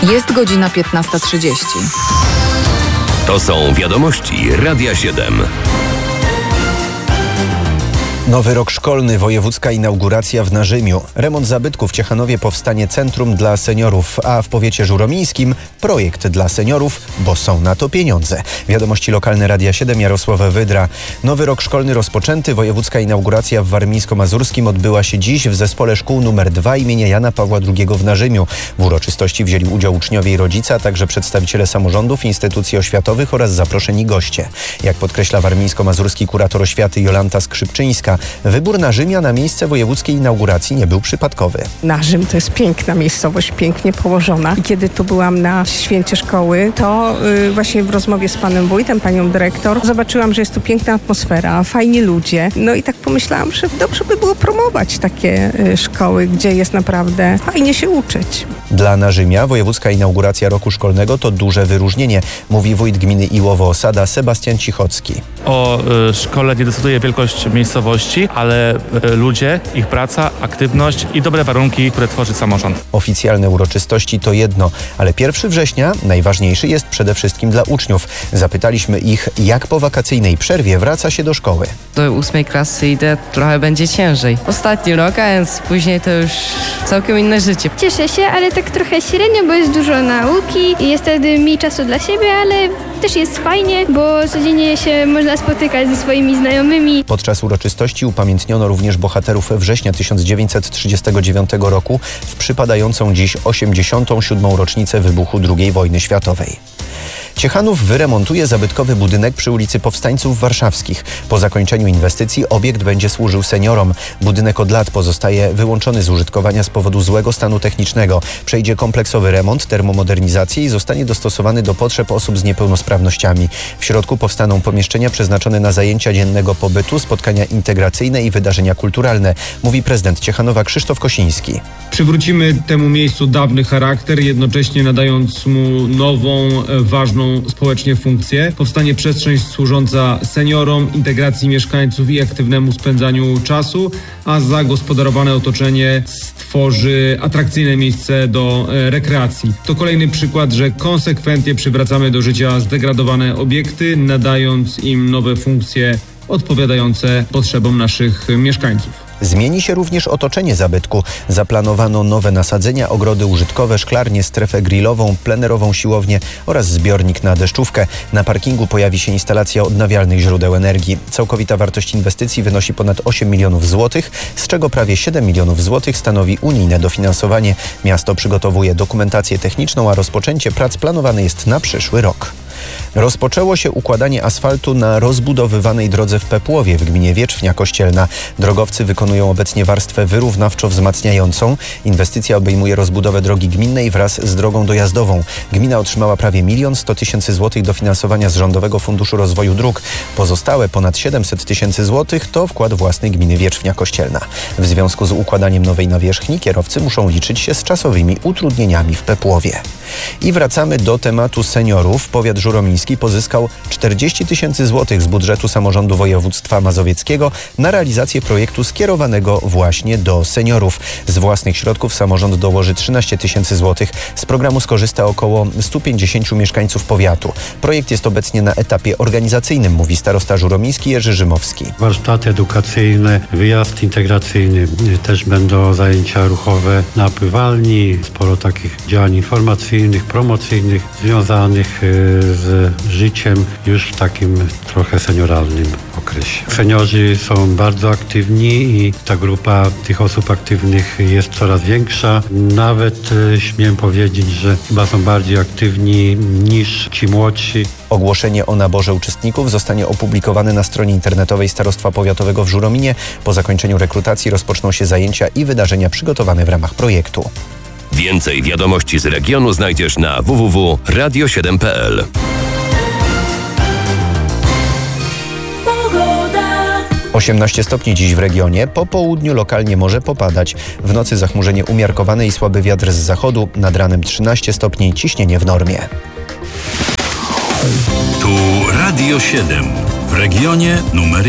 Jest godzina 15:30. To są wiadomości Radia 7. Nowy rok szkolny, wojewódzka inauguracja w Narzymiu. Remont zabytków w Ciechanowie, powstanie centrum dla seniorów, a w powiecie żuromińskim projekt dla seniorów, bo są na to pieniądze. Wiadomości lokalne Radia 7, Jarosław Wydra. Nowy rok szkolny rozpoczęty, wojewódzka inauguracja w Warmińsko-Mazurskim odbyła się dziś w zespole szkół nr 2 imienia Jana Pawła II w Narzymiu. W uroczystości wzięli udział uczniowie i rodzice, a także przedstawiciele samorządów, instytucji oświatowych oraz zaproszeni goście. Jak podkreśla warmińsko-mazurski kurator oświaty Jolanta Skrzypczyńska, wybór Narzymia na miejsce wojewódzkiej inauguracji nie był przypadkowy. Narzym to jest piękna miejscowość, pięknie położona. I kiedy tu byłam na święcie szkoły, to właśnie w rozmowie z panem wójtem, panią dyrektor, zobaczyłam, że jest tu piękna atmosfera, fajni ludzie. No i tak pomyślałam, że dobrze by było promować takie szkoły, gdzie jest naprawdę fajnie się uczyć. Dla Narzymia wojewódzka inauguracja roku szkolnego to duże wyróżnienie, mówi wójt gminy Iłowo-Osada Sebastian Cichocki. O szkole nie decyduje wielkość miejscowości, ale ludzie, ich praca, aktywność i dobre warunki, które tworzy samorząd. Oficjalne uroczystości to jedno, ale 1 września najważniejszy jest przede wszystkim dla uczniów. Zapytaliśmy ich, jak po wakacyjnej przerwie wraca się do szkoły. Do 8 klasy idę, trochę będzie ciężej. Ostatni rok, a więc później to już całkiem inne życie. Cieszę się, ale tak trochę średnio, bo jest dużo nauki i jest wtedy mniej czasu dla siebie, ale też jest fajnie, bo codziennie się można spotykać ze swoimi znajomymi. Podczas uroczystości upamiętniono również bohaterów września 1939 roku w przypadającą dziś 87. rocznicę wybuchu II wojny światowej. Ciechanów wyremontuje zabytkowy budynek przy ulicy Powstańców Warszawskich. Po zakończeniu inwestycji obiekt będzie służył seniorom. Budynek od lat pozostaje wyłączony z użytkowania z powodu złego stanu technicznego. Przejdzie kompleksowy remont, termomodernizację i zostanie dostosowany do potrzeb osób z niepełnosprawnościami. W środku powstaną pomieszczenia przeznaczone na zajęcia dziennego pobytu, spotkania integracyjne i wydarzenia kulturalne, mówi prezydent Ciechanowa Krzysztof Kosiński. Przywrócimy temu miejscu dawny charakter, jednocześnie nadając mu nową, ważną społecznie funkcję. Powstanie przestrzeń służąca seniorom, integracji mieszkańców i aktywnemu spędzaniu czasu, a zagospodarowane otoczenie stworzy atrakcyjne miejsce do rekreacji. To kolejny przykład, że konsekwentnie przywracamy do życia zdegradowane obiekty, nadając im nowe funkcje odpowiadające potrzebom naszych mieszkańców. Zmieni się również otoczenie zabytku. Zaplanowano nowe nasadzenia, ogrody użytkowe, szklarnię, strefę grillową, plenerową siłownię oraz zbiornik na deszczówkę. Na parkingu pojawi się instalacja odnawialnych źródeł energii. Całkowita wartość inwestycji wynosi ponad 8 milionów złotych, z czego prawie 7 milionów złotych stanowi unijne dofinansowanie. Miasto przygotowuje dokumentację techniczną, a rozpoczęcie prac planowane jest na przyszły rok. Rozpoczęło się układanie asfaltu na rozbudowywanej drodze w Pepłowie w gminie Wierzchnia Kościelna. Drogowcy wykonują obecnie warstwę wyrównawczo wzmacniającą. Inwestycja obejmuje rozbudowę drogi gminnej wraz z drogą dojazdową. Gmina otrzymała prawie 1 100 000 złotych dofinansowania z Rządowego Funduszu Rozwoju Dróg. Pozostałe ponad 700 000 złotych to wkład własny gminy Wierzchnia Kościelna. W związku z układaniem nowej nawierzchni kierowcy muszą liczyć się z czasowymi utrudnieniami w Pepłowie. I wracamy do tematu seniorów. Powiat żuromiński pozyskał 40 000 złotych z budżetu samorządu województwa mazowieckiego na realizację projektu skierowanego właśnie do seniorów. Z własnych środków samorząd dołoży 13 000 złotych. Z programu skorzysta około 150 mieszkańców powiatu. Projekt jest obecnie na etapie organizacyjnym, mówi starosta żuromiński Jerzy Rzymowski. Warsztaty edukacyjne, wyjazd integracyjny, też będą zajęcia ruchowe na pływalni, sporo takich działań informacyjnych, promocyjnych, związanych z życiem już w takim trochę senioralnym okresie. Seniorzy są bardzo aktywni i ta grupa tych osób aktywnych jest coraz większa. Nawet śmiem powiedzieć, że chyba są bardziej aktywni niż ci młodsi. Ogłoszenie o naborze uczestników zostanie opublikowane na stronie internetowej Starostwa Powiatowego w Żurominie. Po zakończeniu rekrutacji rozpoczną się zajęcia i wydarzenia przygotowane w ramach projektu. Więcej wiadomości z regionu znajdziesz na www.radio7.pl. 18 stopni dziś w regionie, po południu lokalnie może popadać. W nocy zachmurzenie umiarkowane i słaby wiatr z zachodu, nad ranem 13 stopni, ciśnienie w normie. Tu Radio 7 w regionie numer